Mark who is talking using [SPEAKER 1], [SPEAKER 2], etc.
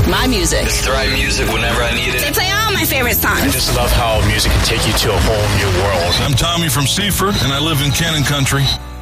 [SPEAKER 1] My music.
[SPEAKER 2] It's Thrive Music whenever I need it.
[SPEAKER 1] They play all my favorite songs.
[SPEAKER 3] I just love how music can take you to a whole new world.
[SPEAKER 4] I'm Tommy from Seaford, and I live in Cannon Country.